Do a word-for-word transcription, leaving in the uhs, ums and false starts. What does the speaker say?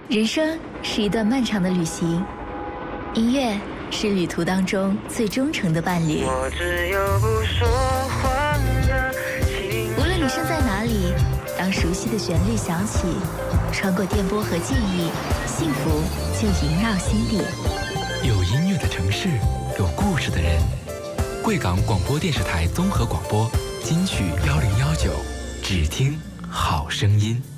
人生是一段漫长的旅行，音乐是旅途当中最忠诚的伴侣。 我只有不说话的情无论你身在哪里，当熟悉的旋律响起，穿过电波和记忆，幸福就萦绕心底。 有音乐的城市，有故事的人。贵港广播电视台综合广播金曲幺零幺九，只听好声音。